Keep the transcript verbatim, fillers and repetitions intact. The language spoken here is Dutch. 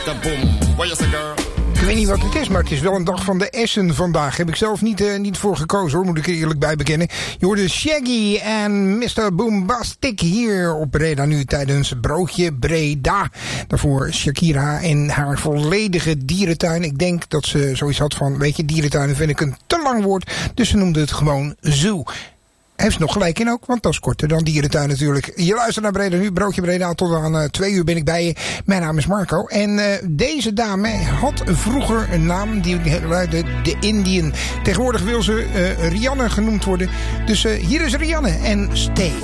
Boom. What you say, girl? Ik weet niet wat het is, maar het is wel een dag van de Essen vandaag. Heb ik zelf niet, uh, niet voor gekozen hoor, moet ik er eerlijk bij bekennen. Je hoorde Shaggy en mister Boombastic hier op Breda nu tijdens Broodje Breda. Daarvoor Shakira en haar volledige dierentuin. Ik denk dat ze zoiets had van, weet je, dierentuinen vind ik een te lang woord. Dus ze noemde het gewoon zoo. Heeft nog gelijk in ook, want dat is korter dan dierentuin natuurlijk. Je luistert naar Breda nu, Broodje Breda. Tot aan uh, twee uur ben ik bij je. Mijn naam is Marco. En uh, deze dame had vroeger een naam die luidde de Indian. Tegenwoordig wil ze uh, Rianne genoemd worden. Dus uh, hier is Rianne en Stay.